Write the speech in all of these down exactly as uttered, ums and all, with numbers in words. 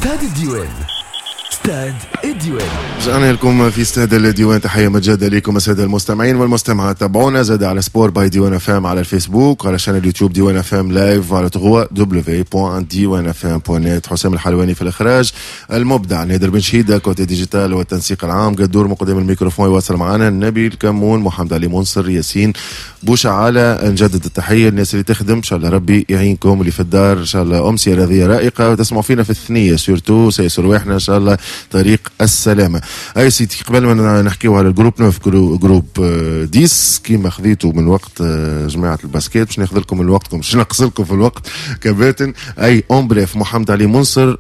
استاد الديوان. استاد الديوان. رجعنا لكم في استاد الديوان. تحية مجددة لكم السادة المستمعين والمستمعات. تابعونا زاد على سبور باي ديوان اف ام على الفيسبوك وعلى شانل اليوتيوب ديوان اف ام لايف وعلى تغوا دبليو بوان ديوان اف ام بوان نت. حسام الحلواني في الاخراج، المبدع نادر بن شهيدة كوتي ديجيتال والتنسيق العام. قدور مقدم الميكروفون يواصل معنا نبيل كمون، محمد علي منصر، ياسين بوشعالة. نجدد التحية للناس اللي تخدم، ان شاء الله ربي يعينكم. اللي في الدار ان شاء الله امسيه رضيه رائقه، وتسمعوا فينا في الثنيه سورتو سيسر رواحنا ان شاء الله طريق السلامه. اي سيدي قبل ما نحكيو على الجروب نوف جروب ديس كيما خذيتوا من وقت جماعه الباسكيت، باش ناخذ لكم من وقتكم، باش نقص لكم في الوقت كباتن. اي اون بريف محمد علي منصر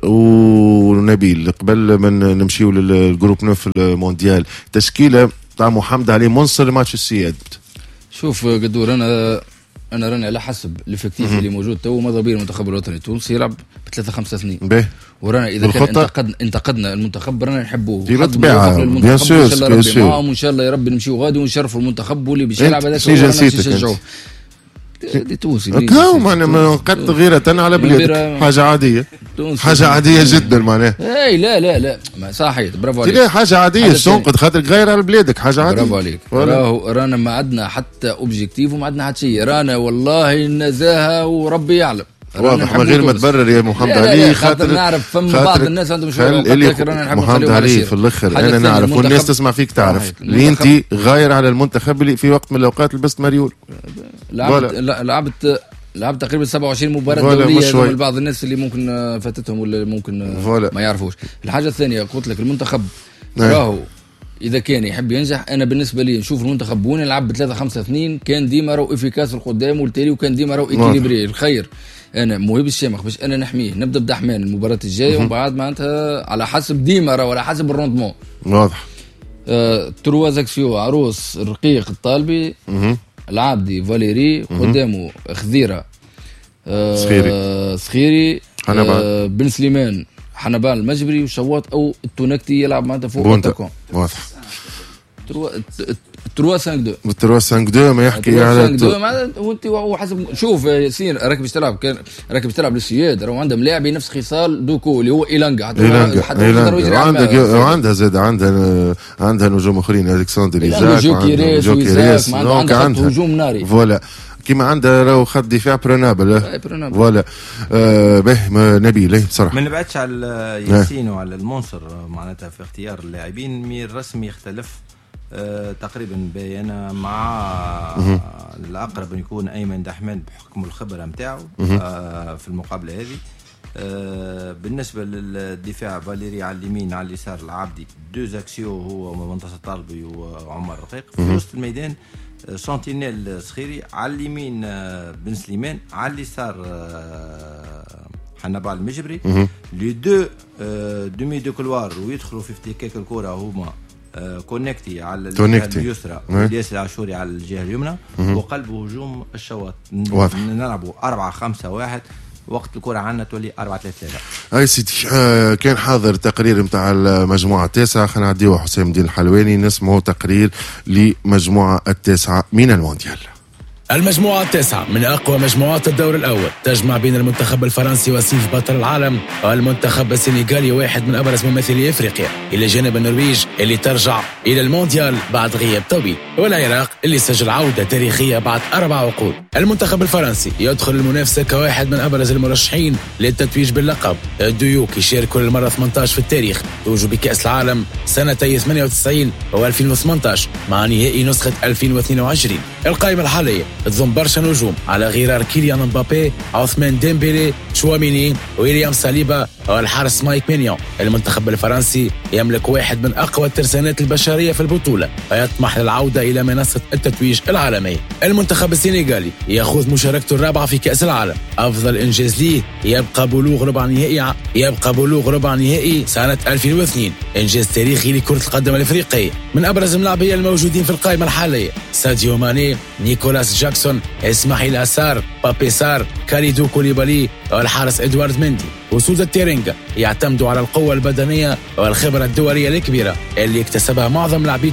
ونبيل. قبل ما نمشيو للجروب نوف المونديال، تشكيله تاع محمد علي منصر ماتش السياد. شوف قدور، انا انا راني على حسب الافكتيف اللي موجود تو ماذا بين المنتخب الوطني التونسي يلعب ب ثلاثة خمسة اثنين باهي. ورانا اذا كان انتقدنا انتقدنا المنتخب رانا نحبوه بالطبيعه بيان سور ان شاء الله ربي معاهم، وان شاء الله يا ربي نمشيو غادي ونشرفوا المنتخب واللي باش يلعب هذاك نشجعوه. دي تونسي كاو معنا ما نقد غيرة على بلادك، حاجه عاديه حاجه عاديه جدا معناها. اي لا لا لا ما صحيت، برافو عليك. لا حاجه عاديه تنقد خاطر غير على بلادك، حاجه عاديه. برافو عليك. راهو رانا ما عندنا حتى اوبجيكتيف وما عندنا حتى شيء، رانا والله النزاهه وربي يعلم. واضح من غير ما تبرر يا محمد لا علي. لا خاطر نعرف فما بعض الناس عندهم شويه محمد علي في الاخر انا نعرف والناس تسمع فيك تعرف اللي انت غاير على المنتخب اللي في وقت من الاوقات لبست مريول. لعبت لعبت لعبت تقريبا سبعة وعشرين مباراة دولية لبعض الناس اللي ممكن فاتتهم ولا ممكن فولا. ما يعرفوش. الحاجة الثانية قلت لك المنتخب راهو إذا كان يحب ينجح، أنا بالنسبة لي نشوف المنتخب وين يلعب بثلاثة خمسة اثنين كان ديما راهو إفيكاس القدام والتالي، وكان ديما راهو إكيليبري الخير. أنا موهب الشامخ باش أنا نحميه، نبدأ بدحمان المباراة الجاية ومن بعد معناتها على حسب ديما راهو على حسب الروندمون. واضح. آه تروازاكسيو عروس الرقيق الطالبي العابدي فاليري قدامه خذيرة آه صخيري صخيري آه بن سليمان حنبال المجبري وشواط او التونكتي يلعب معناتها فوق التكون. واضح. تروا خمسة اثنين تروا خمسة اثنين ما يحكي على وانت وحسب. شوف ياسين راك باش تلعب كان راك باش تلعب للسياد، راهو عندهم لاعبين نفس خصال دوكو اللي هو إيلانغا حتى حتى عندك وعندها زاد عندها عندها نجوم اخرين الكسندر ايزاك وجوكيريس وإيزاك عندها هجوم ناري فوالا كيما عنده راهو خط دفاع برونابل فوالا. آه به نبيل بصراحه ما نبعدش على ياسين وعلى المنصر معناتها في اختيار اللاعبين. مي الرسم يختلف أه تقريبا بينا مع الأقرب أن يكون أيمن دحمان بحكم الخبرة متاعه أه في المقابلة هذه. أه بالنسبة للدفاع فاليري على اليمين على اليسار العابدي دو زاكسيو هو منتصر طالبي وعمر رقيق. في وسط الميدان سنتينيل صخيري على اليمين بن سليمان على اليسار حنبال المجبري. لي دو دومي دو كلوار ويدخلوا في افتكاك الكرة هما كونكتي على الجهة اليسرى والياس العاشوري على الجهة اليمنى وقلب هجوم الشواط. نلعبوا أربعة خمسة واحد وقت الكرة عنا تولي أربعة ثلاثة ثلاثة. أي سيدي آه كان حاضر تقرير متاع المجموعة التاسعة. خلينا نعديو حسام الدين الحلواني نسمعوا تقرير لمجموعة التاسعة من المونديال. المجموعة التاسعة من أقوى مجموعات الدور الأول، تجمع بين المنتخب الفرنسي وصيف بطل العالم والمنتخب السنغالي واحد من أبرز ممثلي أفريقيا، إلى جانب النرويج اللي ترجع إلى المونديال بعد غياب طويل، والعراق اللي سجل عودة تاريخية بعد أربع عقود. المنتخب الفرنسي يدخل المنافسة كواحد من أبرز المرشحين للتتويج باللقب. الديوك يشارك كل مرة ثمانية عشر في التاريخ، توجوا بكأس العالم سنتي ثمانية وتسعين و ألفين وثمانية عشر مع نهائي نسخة ألفين واثنين وعشرين. القائمة الحالية تضم برشا نجوم على غرار كيليان مبابي، عثمان ديمبيلي، تشواميني، ويليام ساليبا والحارس مايك مينيون. المنتخب الفرنسي يملك واحد من أقوى الترسانات البشرية في البطولة ويطمح للعودة إلى منصة التتويج العالمي. المنتخب السنغالي يأخذ مشاركته الرابعة في كأس العالم. أفضل إنجاز ليه يبقى بلوغ ربع نهائي يبقى بلوغ ربع نهائي سنة ألفين واثنين، إنجاز تاريخي لكرة القدم الأفريقية. من أبرز اللاعبين الموجودين في القائمة الحالية ساديو ماني، نيكولاس جاكسون، إسماعيل أسار، بابي سار، كاليدو كوليبالي والحارس إدوارد مندي. وسود التيرينجا يعتمدوا على القوة البدنية والخبرة الدولية الكبيرة اللي اكتسبها معظم لاعبيته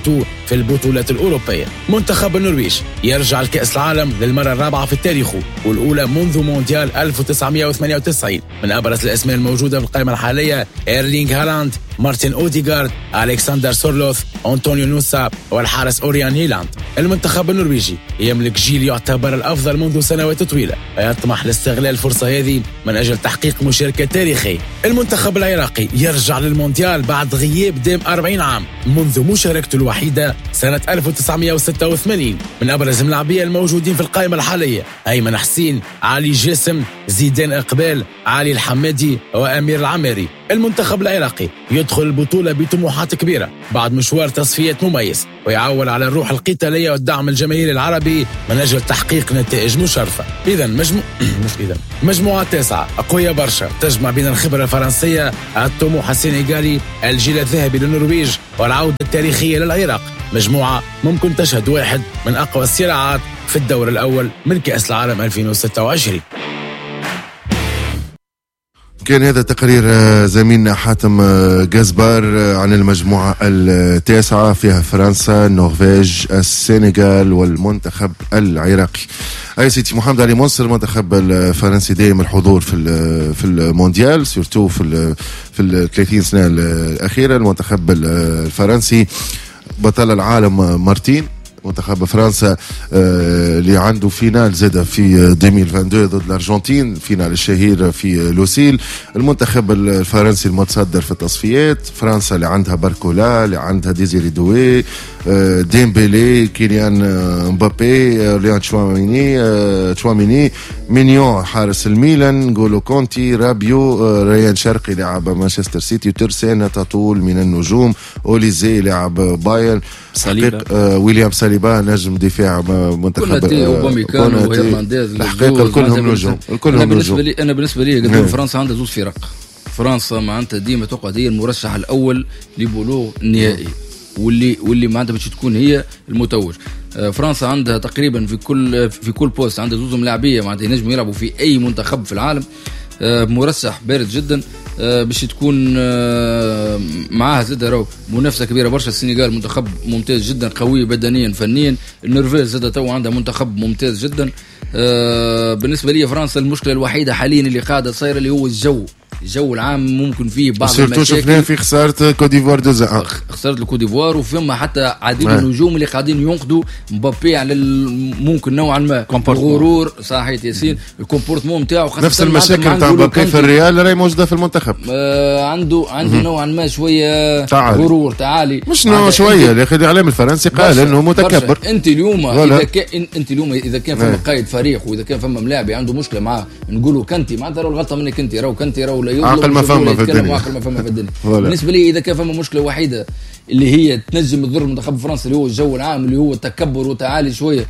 في البطولات الأوروبية. منتخب النرويج يرجع لكأس العالم للمرة الرابعة في تاريخه والأولى منذ مونديال ألف وتسعمائة وثمانية وتسعين. من أبرز الأسماء الموجودة في القائمة الحالية إيرلينغ هالاند، مارتن أوديغارد، ألكسندر سورلوث، أنطونيو نوسا والحارس أوريان هيلاند. المنتخب النرويجي يملك جيل يعتبر الأفضل منذ سنوات طويلة ويطمح لاستغلال الفرصة هذه من أجل تحقيق مشاركة تاريخية. المنتخب العراقي يرجع للمونديال بعد غياب دام أربعين عام منذ مشاركته الوحيدة سنة ألف وتسعمائة وستة وثمانين. من أبرز اللاعبين الموجودين في القائمة الحالية أيمن حسين، علي جاسم، زيدان إقبال، علي الحمادي وأمير العماري. المنتخب العراقي يدخل البطولة بطموحات كبيرة بعد مشوار تصفيات مميز ويعول على الروح القتالية والدعم الجماهيري العربي من أجل تحقيق نتائج مشرفة. إذا مجمو... مش إذا مجموعة تاسعة قوية برشا تجمع بين الخبرة الفرنسية، الطموح السنغالي، الجيل الذهبي للنرويج والعودة التاريخية للعراق. مجموعة ممكن تشهد واحد من أقوى الصراعات في الدور الأول من كأس العالم ألفين وستة وعشرين. كان هذا تقرير زميلنا حاتم جزبار عن المجموعة التاسعة فيها فرنسا، النرويج، السنغال والمنتخب العراقي. أي سيتي محمد علي منصر، المنتخب الفرنسي دائم الحضور في في المونديال سورتو في في ال ثلاثين سنة الأخيرة. المنتخب الفرنسي بطل العالم مرتين. منتخب فرنسا اللي عنده فينال زادة في ألفين واثنين وعشرين ضد الأرجنتين، فينال الشهير في لوسيل. المنتخب الفرنسي المتصدر في التصفيات. فرنسا اللي عندها باركولا، اللي عندها ديزيري دوي، ديمبيلي، كيليان مبابي، ليان تشواميني تشواميني مينيون حارس الميلان، نقولو كونتي، رابيو، ريان شرقي لاعب مانشستر سيتي، وترسانة تطول من النجوم، أوليزي لاعب بايرن، صليبا، ويليام صليبا نجم دفاع منتخب كوناتي وباميكانو وهيرنانديز. الحقيقة كلهم نجوم. أنا بالنسبة لي أنا بالنسبة لي قدام فرنسا عندها زوج فرق. فرنسا معناتها ديما تقعد هي المرشح الأول لبلوغ النهائي، واللي واللي معناتها باش تكون هي المتوج. فرنسا عندها تقريبا في كل في كل بوست عندها زوج لاعبيه معناتها ينجموا يلعبوا في اي منتخب في العالم. مرشح بارد جدا باش تكون معاها زاد راهو منافسه كبيره برشا. السنغال منتخب ممتاز جدا، قوي بدنيا فنيا. النرويج زاد تو عندها منتخب ممتاز جدا. بالنسبه لي فرنسا المشكله الوحيده حاليا اللي قاعده صايره اللي هو الجو الجو العام ممكن فيه بعض المشاكل. شفناه في خساره كوديفوار دوزا خساره الكوديفوار، وفيما حتى عديد من النجوم اللي قاعدين ينقدوا مبابي على ممكن نوعا ما غرور صحيح ياسين الكومبورتمون نتاعو. نفس المشاكل نتاع مبابي في الريال راهي موجوده في المنتخب. آه عنده عنده نوعا ما شويه تعالي. غرور تعالي مش نوع شويه يا اخي. الاعلام الفرنسي قال انه متكبر. انت اليوم اذا كان انت اليوم اذا كان فما قائد فريق واذا كان فما ملاعب عنده مشكله معاه نقولوا كنتي معناتها راهو الغلطه منك انت، راهو كنتي راهو عقل ما فما في الدنيا. عقل ما فما في الدنيا. بالنسبه لي اذا كان فما مشكله وحيده اللي هي تنجم تضر منتخب فرنسا اللي هو الجو العام اللي هو التكبر وتعالي شويه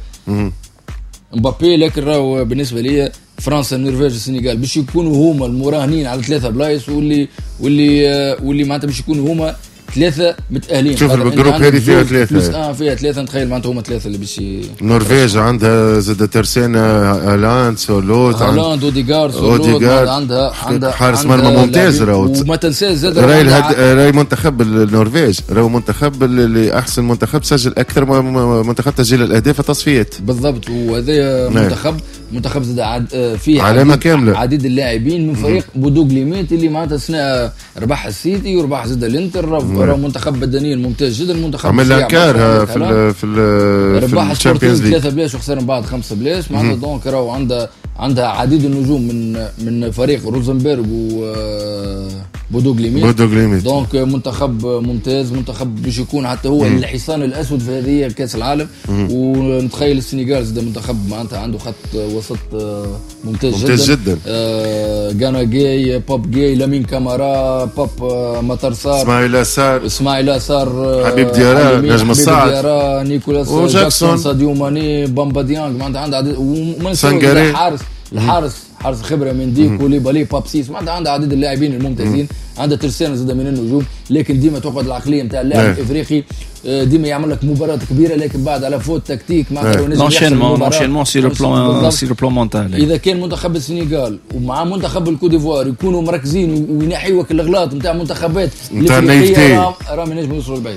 مبابي. لكن راهو بالنسبه لي فرنسا، النرويج، السنغال باش يكونوا هما المراهنين على ثلاثه بلايص، واللي واللي واللي معناتها باش يكونوا هما ثلاثة متأهلين. شوف الجروب هذه فيها ثلاثة. اه فيها ثلاثة. نتخيل معناتها هما ثلاثة اللي باش. النرويج عندها زاد ترسانة، هالاند، سولوت، هالاند، اوديغارد، سولوت، عندها عندها حارس مرمى ممتاز راهو. وما تنساش زاد راهي الهد... راهي منتخب النرويج راهو منتخب اللي احسن منتخب سجل اكثر منتخب تسجيل الاهداف التصفيات بالضبط. وهذا منتخب منتخب زاد عد... فيه علامة كاملة عديد اللاعبين من فريق بودوغليميت اللي معناتها سنة ربح السيتي وربح زاد الانتر. راهو منتخب بدنيا ممتاز جدا. منتخب عمل انكار في ال في ال ربح الشامبيونز ليج ثلاثة بلاش وخسر من بعد خمسة بلاش معناتها. دونك راهو عندها عندها عديد النجوم من من فريق روزنبرغ و بودوغليميت. دونك منتخب ممتاز، منتخب باش يكون حتى هو مم. الحصان الاسود في هذه كاس العالم. مم. ونتخيل السنغال زاد منتخب معناتها عنده خط وسط ممتاز, ممتاز جدا, جداً. آه غانا جاي، بوب جاي، لامين كامارا، بوب مطر صار، اسماعيل سار اسماعيل سار، حبيب ديارا، نجم الصعد، نيكولاس جاكسون، ساديو ماني، بامبا ديانغ معناتها عنده عدد. ومن الحارس الحارس حارس خبره من ديك وليبالي بابسيس معناتها عندها عدد اللاعبين الممتازين. عندها ترسانة زاد من النجوم. لكن ديما تقعد العقليه نتاع اللاعب الافريقي ديما يعمل لك مباراه كبيره لكن بعد على فوت تكتيك معناتها لونشينمون لونشينمون سي لو بلان سي لو بلان مونتال. اذا كان منتخب السنغال ومع منتخب الكوت ديفوار يكونوا مركزين وينحيوك الاغلاط نتاع منتخبات الافريقيه راه ما ينجموا يوصلوا لبعيد.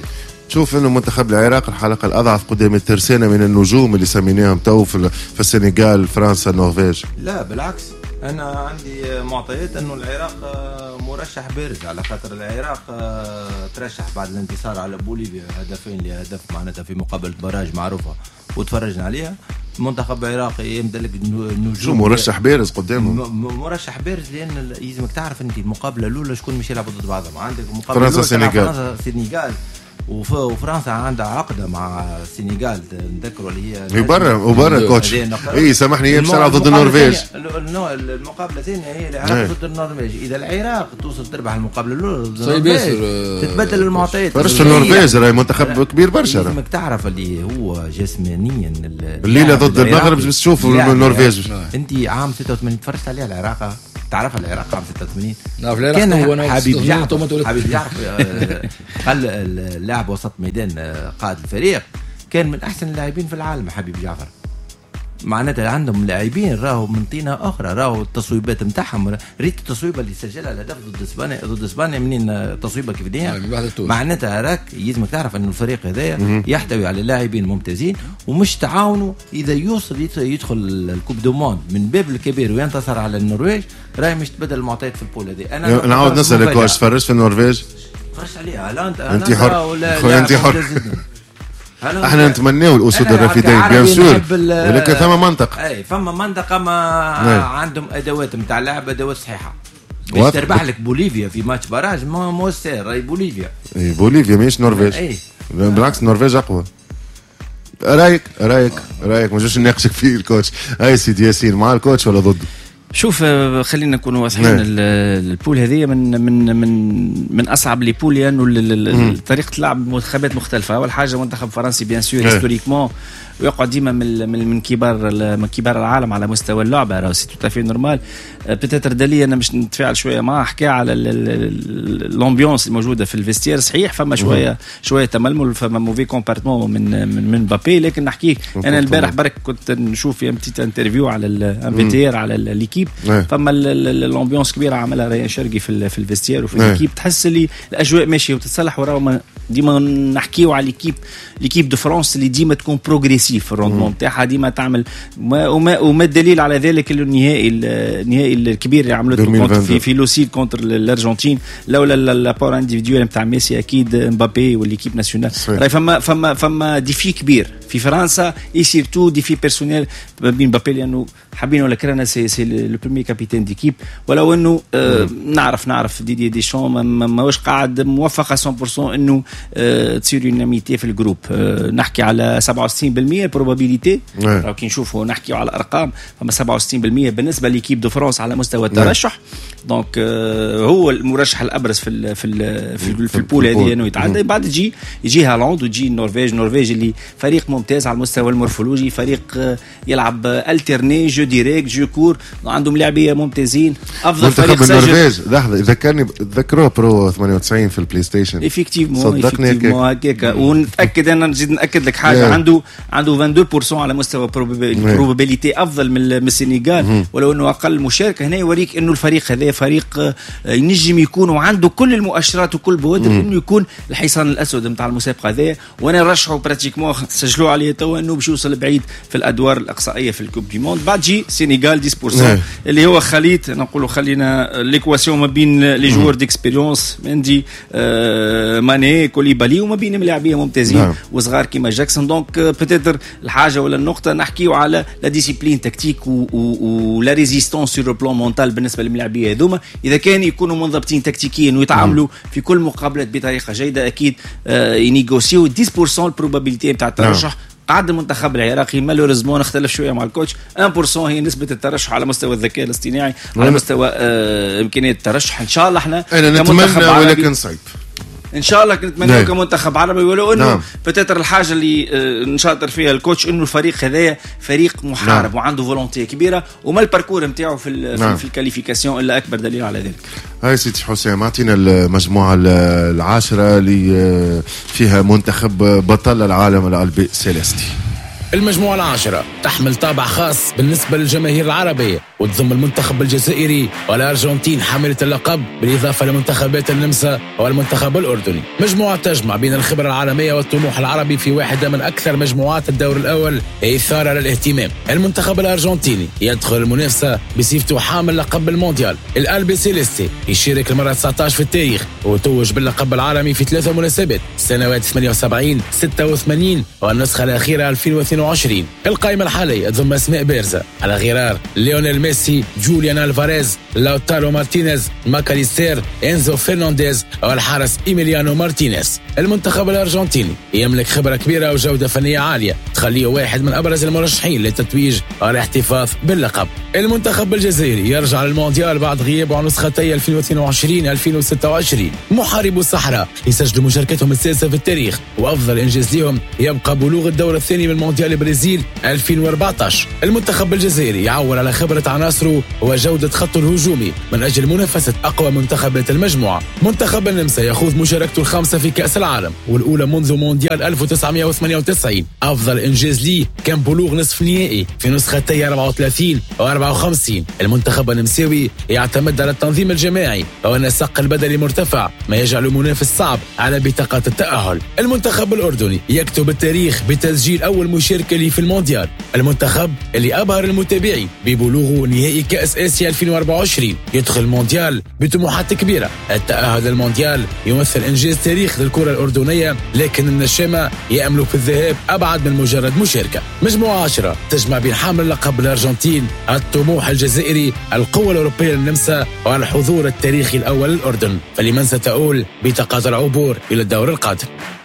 تشوف انه منتخب العراق الحلقه الاضعف قدام الترسانه من النجوم اللي سميناهم تو في السنغال فرنسا النرويج؟ لا بالعكس، انا عندي معطيات انه العراق مرشح بارز، على خاطر العراق ترشح بعد الانتصار على بوليفيا هدفين لهدف معناتها في مقابله براج معروفه وتفرجنا عليها. المنتخب العراقي يمتلك نجوم. شو مرشح بارز قدامه؟ مرشح بارز لان لازمك تعرف انت المقابله الاولى شكون مش يلعبوا ضد بعضهم. عندك مقابله فرنسا السنغال، فرنسا السنغال وفرنسا عندها عقده مع السنغال نذكروا اللي هي وبرا وبرا كوتش اي سامحني هي بتلعب ضد النرويج. المقابله الثانيه هي العراق ضد النرويج. اذا العراق توصل تربح المقابله الاولى ضد النرويج تتبدل المعطيات. فرش النرويج راهي منتخب كبير برشا. لازمك تعرف اللي هو جسمانيا الليله ضد المغرب باش تشوفوا النرويج. انت عام ستة وثمانين تفرجت عليها العراق؟ تعرف العراق عام ستة وثمانين كان حبيب جعفر حبيب جعفر قال اللاعب وسط ميدان قائد الفريق كان من احسن اللاعبين في العالم حبيب جعفر. معناتها عندهم لاعبين راهو من طينه اخرى، راهو التصويبات نتاعهم. ريت التصويبه اللي سجلها الهدف ضد اسبانيا ضد اسبانيا منين تصويبه كيف ديها معناتها راك يلزمك تعرف انه الفريق هذايا يحتوي على لاعبين ممتازين ومش تعاونوا. اذا يوصل يدخل الكوب دو موند من باب الكبير وينتصر على النرويج راهي مش تبدل المعطيات في البول هذه. انا نعاود نسالك واش تفرجت في النرويج؟ تفرجت عليها لا انت انت حر خويا انت حر. احنا نتمناو الاسود الرافدين بيان سور ولكن ثم منطقه اي فما منطقه ما نعم. عندهم ادوات نتاع لعب ادوات صحيحه باش تربح لك بوليفيا في ماتش باراج. ما مو سير راهي بوليفيا اي بوليفيا مش نرويج. اي بالعكس النرويج اقوى. رايك رايك رايك ما جوش نناقشك فيه الكوتش. هاي سيدي ياسين مع الكوتش ولا ضده؟ شوف خلينا نكونوا واضحين. البول هذه من من من من اصعب لي بول لانه طريقه لعب منتخبات مختلفه. اول حاجه منتخب فرنسي بيان سور هيستوريكمون ويقعد ديما من من كبار من كبار العالم على مستوى اللعبه. راه سي تو افي نورمال. بتاتر دالي انا مش نتفاعل شويه معاه حكى على الامبيونس الموجوده في الفيستير. صحيح فما شويه شويه تململ فما موفي كومبارتمون من من من بابي. لكن نحكي انا البارح برك كنت نشوف في بتيت انترفيو على الانفيتير على الليكيب فما الامبيونس كبيره عملها ريان شرقي في في الفيستير وفي الليكيب. تحس اللي الاجواء ماشيه وتتصلح. وراه ديما نحكيو على ليكيب ليكيب دو فرانس اللي ديما تكون بروغريسيف في الروندمون نتاعها ديما تعمل وما وما الدليل على ذلك النهائي النهائي الكبير اللي عملته في في لوسيل كونتر الارجنتين. لولا لابور انديفيديوال نتاع ميسي اكيد مبابي والليكيب ناسيونال راهي فما فما فما ديفي كبير في فرنسا اي سيرتو ديفي بيرسونيل بين مبابي لانه حابين ولا كرهنا سي سي لو بريمير كابيتان ديكيب. ولو انه آه نعرف نعرف دي دي دي شون ماهوش قاعد موفق مية بالمية انه آه تصير يوناميتي في الجروب. آه نحكي على سبعة وستين بالمية بروبابيليتي. راهو كي نشوفوا نحكيو على الارقام فما سبعة وستين بالمية بالنسبه ليكيب دو فرانس على مستوى الترشح. دونك آه هو المرشح الابرز في ال في ال في, ال في البول هذه انه يتعدى. بعد يجي يجي هولندا ويجي النرويج. النرويج اللي فريق ممتاز على المستوى المورفولوجي. فريق آه يلعب الترني جو ديريكت جو كور. عندهم لاعبيه ممتازين. افضل فريق النرويج لحظه ذكرني تذكروه برو ثمانية وتسعين في البلاي ستيشن. ايفيكتيفمون صدقني هكاك. ونتاكد انا نزيد ناكد لك حاجه. عنده عنده اثنين وعشرين بالمية على مستوى البروبابيليتي افضل من من السنغال ولو انه اقل مشاركه. هنا يوريك انه الفريق هذا فريق ينجم يكون وعنده كل المؤشرات وكل بوادر انه يكون الحصان الاسود نتاع المسابقه هذه. وانا نرشحه براتيكمون سجلوا عليه توا انه باش يوصل بعيد في الادوار الاقصائيه في الكوب دي موند. بعد جي سينيغال عشرة بالمية اللي هو خليط نقولوا خلينا ليكواسيون ما بين لي جوور ديكسبيريونس مندي آه ماني كوليبالي وما بين لاعبين ممتازين نعم. وصغار كيما جاكسون. دونك بتاتر الحاجه ولا النقطه نحكيو على لا ديسيبلين تكتيك ولا ريزيستونس سور لو بلان مونتال بالنسبه لللاعبين هذوما. اذا كان يكونوا منضبطين تكتيكيا ويتعاملوا نعم. في كل مقابلات بطريقه جيده اكيد آه ينيغوسيو عشرة بالمية البروبابيليتي نتاع الترشح نعم. قعد المنتخب العراقي مالوريزمون نختلف شويه مع الكوتش واحد بالمية هي نسبه الترشح على مستوى الذكاء الاصطناعي على مستوى آه امكانيه الترشح. ان شاء الله احنا انا نتمنى ولكن صعب ان شاء الله نتمنى كمنتخب عربي. ولو انه نعم. بتاتر الحاجه اللي نشاطر فيها الكوتش انه الفريق هذايا فريق محارب نعم. وعنده فولونتي كبيره وما الباركور نتاعو في نعم. في الكاليفيكاسيون الا اكبر دليل على ذلك. هاي سيدي حسام اعطينا المجموعه العاشره اللي فيها منتخب بطل العالم الالبي سيليستي. المجموعة العاشرة تحمل طابع خاص بالنسبة للجماهير العربية وتضم المنتخب الجزائري والأرجنتين حاملة اللقب بالإضافة لمنتخبات النمسا والمنتخب الأردني. مجموعة تجمع بين الخبرة العالمية والطموح العربي في واحدة من أكثر مجموعات الدور الأول إثارة للاهتمام. المنتخب الأرجنتيني يدخل المنافسة بصفته حامل لقب المونديال الألبي سيليستي، يشارك المرة تسعة عشر في التاريخ وتوج باللقب العالمي في ثلاثة مناسبات سنوات ثمانية وسبعين ستة وثمانين والنسخة الأخيرة ألفين واثنين وعشرين. القائمة الحالية تضم أسماء بارزة على غرار ليونيل ميسي، جوليان ألفاريز، لاوتارو مارتينيز، ماكاليستير، إنزو فرنانديز والحارس إيميليانو مارتينيز. المنتخب الأرجنتيني يملك خبرة كبيرة وجودة فنية عالية تخليه واحد من أبرز المرشحين للتتويج والاحتفاظ باللقب. المنتخب الجزائري يرجع للمونديال بعد غيابه عن نسختي ألفين واثنين وعشرين ألفين وستة وعشرين. محاربو الصحراء يسجلوا مشاركتهم السادسة في التاريخ، وأفضل إنجاز لهم يبقى بلوغ الدور الثاني من مونديال البرازيل ألفين وأربعة عشر. المنتخب الجزائري يعول على خبرة عناصره وجودة خطه الهجومي من أجل منافسة أقوى منتخبات المجموعة. منتخب النمسا يخوض مشاركته الخامسة في كأس العالم والأولى منذ مونديال ألف وتسعمائة وثمانية وتسعين. أفضل إنجاز ليه كان بلوغ نصف نهائي في نسختي أربعة وثلاثين وأربعة وخمسين. المنتخب النمساوي يعتمد على التنظيم الجماعي والنسق البدني مرتفع، ما يجعل المنافس صعب على بطاقة التأهل. المنتخب الأردني يكتب التاريخ بتسجيل أول مشاركة ليه في المونديال، المنتخب اللي أبهر المتابعين ببلوغه نهائي كأس آسيا ألفين وأربعة وعشرين يدخل المونديال بطموحات كبيرة. التأهل للمونديال يمثل إنجاز تاريخ للكرة الأردنية، لكن النشامة يأمل في الذهاب أبعد من مجرد مشاركة. مجموعة عشرة تجمع بين حامل لقب الأرجنتين، الطموح الجزائري، القوة الأوروبية للنمسا والحضور التاريخي الأول للأردن، فلمن ستؤول بطاقة العبور إلى الدور القادم.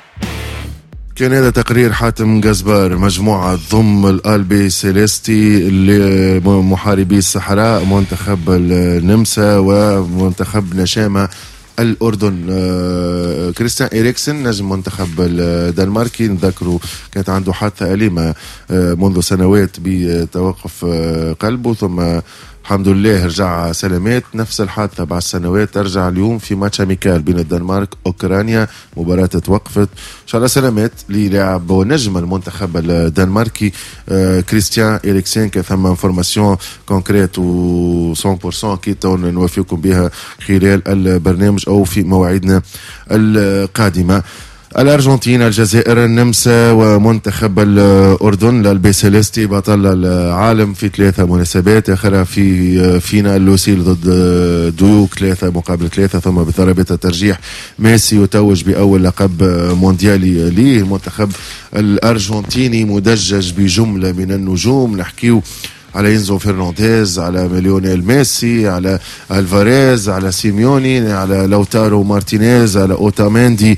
كان هذا تقرير حاتم جزبار. مجموعة ضم الألبي سيليستي لمحاربي الصحراء، منتخب النمسا ومنتخب نشامة الأردن. كريستيان إريكسن نجم منتخب الدنماركي، نذكروا كانت عنده حادثة أليمة منذ سنوات بتوقف قلبه، ثم الحمد لله رجع سلامات. نفس الحادثة بعد سنوات ترجع اليوم في ماتش أميكال بين الدنمارك أوكرانيا، مباراة توقفت. إن شاء الله سلامات للاعب ونجم المنتخب الدنماركي كريستيان إريكسن. كثم انفورماسيون كونكريت و مية بالمية كي نوافيكم بها خلال البرنامج أو في مواعيدنا القادمة. الأرجنتين، الجزائر، النمسا ومنتخب الأردن. الألبي سيليستي بطل العالم في ثلاثة مناسبات، آخرها في فينال لوسيل ضد دوك ثلاثة مقابل ثلاثة، ثم بضربة الترجيح ميسي يتوج بأول لقب مونديالي ليه. المنتخب الأرجنتيني مدجج بجملة من النجوم، نحكيو على إنزو فرنانديز، على ليونيل ميسي، على ألفاريز، على سيميوني، على لوتارو مارتينيز، على أوتاميندي،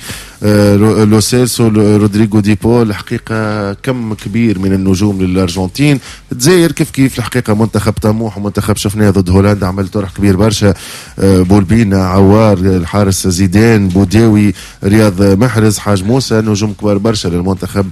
لو سيلسو، رودريغو دي بول. الحقيقة كم كبير من النجوم للأرجنتين. الجزائر كيف كيف الحقيقة منتخب طموح ومنتخب شفناه ضد هولندا عمل طرح كبير برشا. بولبينا، عوار، الحارس زيدان، بوداوي، رياض محرز، حاج موسى، نجوم كبار برشا للمنتخب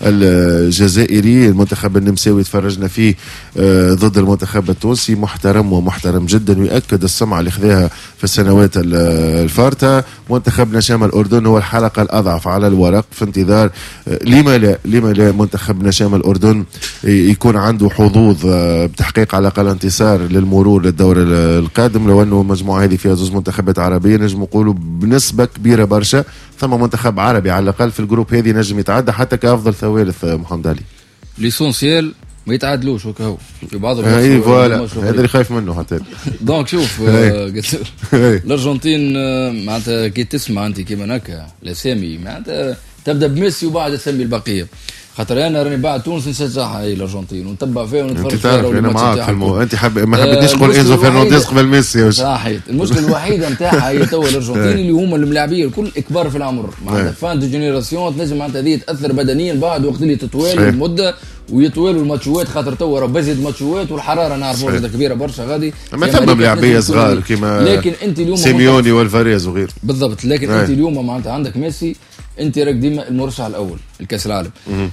الجزائري. المنتخب النمساوي تفرجنا فيه ضد المنتخب التونسي، محترم ومحترم جدا ويؤكد السمعة اللي خذاها في السنوات الفارطة. منتخب نشامة الأردن هو الحلقة الأضعف على الورق في انتظار لما لا لما لا منتخب نشامة الأردن يكون عنده حظوظ بتحقيق على الأقل انتصار للمرور للدور القادم. لو أنه المجموعة هذه فيها زوج منتخبات عربية نجم نقولوا بنسبة كبيرة برشا ثم منتخب عربي على الأقل في الجروب هذه نجم يتعدى حتى كأفضل ثوالث. محمد علي ليسونسيال ما يتعادلوش وكهو في بعض اي فوالا هذا اللي خايف منه حتى. دونك شوف قلت الارجنتين معناتها كي تسمع انت كيما هكا الاسامي معناتها تبدا بميسي وبعد تسمي البقيه، خاطر انا راني بعد تونس نشجعها هي الارجنتين ونتبع فيها ونتفرج فيها. انت تعرف انا معاك في المو... انت حب... ما حبيتنيش تقول انزو فرنانديز قبل ميسي. صحيح. المشكله الوحيده نتاعها هي تو الارجنتين اللي هما الملاعبين الكل كبار في العمر معناتها فان دو جينيراسيون تنجم معناتها هذه تاثر بدنيا بعد وقت اللي تطوال المده ويطولوا الماتشوات خاطر تو راه بزيد ماتشوات والحراره نعرفوا هذا كبيره برشا غادي ما ثم ملاعبيه صغار كيما لكن انت اليوم سيميوني والفاريز وغير بالضبط. لكن انت اليوم معناتها عندك ميسي انت راك ديما المرشح الاول الكاس العالم.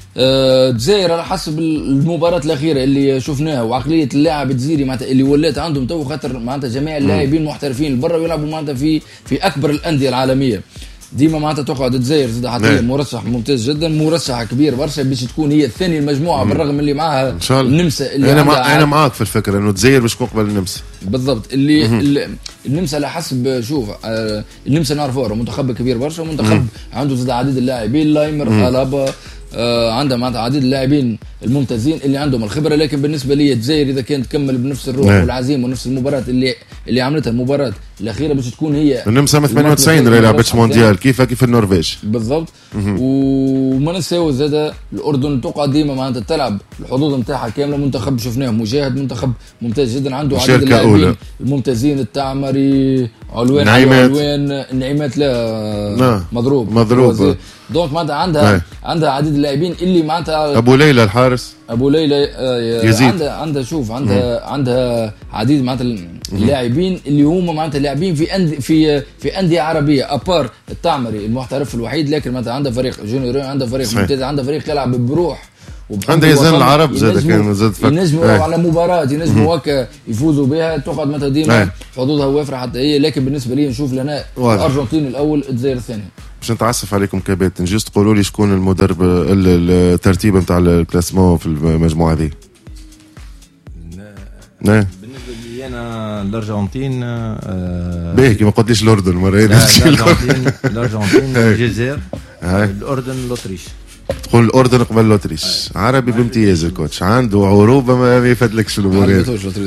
الجزائر على حسب المباراه الاخيره اللي شفناها وعقليه اللاعب الجزيري معناتها اللي ولات عندهم تو خاطر معناتها جميع اللاعبين محترفين برا ويلعبوا معناتها في في اكبر الانديه العالميه. ديما معناتها تقعد الجزائر زاد حتى مرشح ممتاز جدا، مرشح كبير برشا باش تكون هي الثاني المجموعه بالرغم اللي معاها النمسا اللي انا مع... انا معاك في الفكره انه الجزائر باش تكون قبل النمسا بالضبط. اللي, اللي النمسا على حسب شوف آه النمسا نعرفوها منتخب كبير برشا، منتخب عنده زاد عديد اللاعبين لايمر الابا آه عندها معناتها عديد اللاعبين الممتازين اللي عندهم الخبره. لكن بالنسبه لي الجزائر اذا كانت تكمل بنفس الروح نعم. والعزيمه ونفس المباراه اللي اللي عملتها المباراه الاخيره باش تكون هي النمسا من ثمانية وتسعين اللي لعبت مونديال كيف كيف النرويج بالضبط. وما ننساو زاد الاردن تقعد ديما معناتها تلعب الحظوظ نتاعها كامله، منتخب شفناه مجاهد، منتخب ممتاز جدا عنده عدد اللاعبين الممتازين، التعمري علوان علوان النعيمات لا مضروب مضروب دونك معناتها عندها هاي. عندها عديد اللاعبين اللي معناتها ابو ليلى الحارس ابو ليلى يزيد عندها عندها شوف عندها مم. عندها عديد معناتها اللاعبين اللي هم معناتها لاعبين في أند في في انديه عربيه ابار التعمري المحترف الوحيد، لكن معناتها عندها فريق جونيور، عندها فريق ممتاز، عندها فريق يلعب بروح عندها يزن العرب زاد كان زاد فك ينجموا على مباراه ينجموا هكا يفوزوا بها، تقعد معناتها ديما حظوظها وافره حتى هي. لكن بالنسبه لي نشوف لنا الارجنتين الاول الجزائر الثاني. باش نتعسف عليكم كابتن جست قولوا لي شكون المدرب الترتيب نتاع الكلاسمون في المجموعه هذه؟ بالنسبه لي انا الارجنتين آه باهي كي ما قلتليش الاردن مره الارجنتين الارجنتين الجزائر الاردن الاوتريش. تقول الاردن قبل الاوتريش عربي بامتياز الكوتش عنده عروبه ما يفدلكش الامور.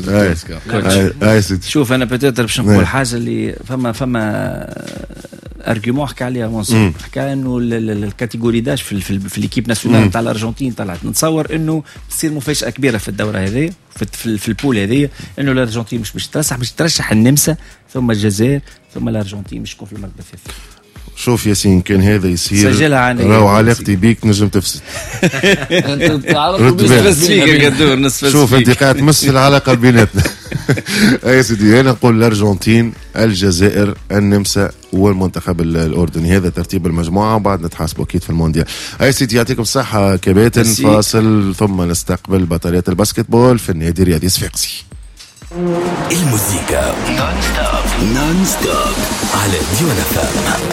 شوف انا بتقدر باش نقول حاجه اللي فما فما ارجيومون حكى عليها منصور، حكى انه الكاتيجوري داش في في, في ليكيب ناسيونال تاع الارجنتين طلعت. نتصور انه تصير مفاجاه كبيره في الدوره هذه في, في, في البول هذه، انه الارجنتين مش باش ترشح باش ترشح النمسا ثم الجزائر ثم الارجنتين باش تكون في المركز الثالث. شوف ياسين كان هذا يصير راهو علاقتي بيك نجم تفسد. انت تعرف شوف انت قاعد تمس العلاقه بيناتنا. اي سيدي انا نقول الارجنتين الجزائر النمسا والمنتخب الاردني، هذا ترتيب المجموعه وبعد نتحاسبوا اكيد في المونديال. اي سيدي يعطيكم الصحه كباتن، فاصل ثم نستقبل بطليات الباسكتبول في النادي الرياضي صفاقسي. الموسيقى نون ستوب نون ستوب على ديوان فام.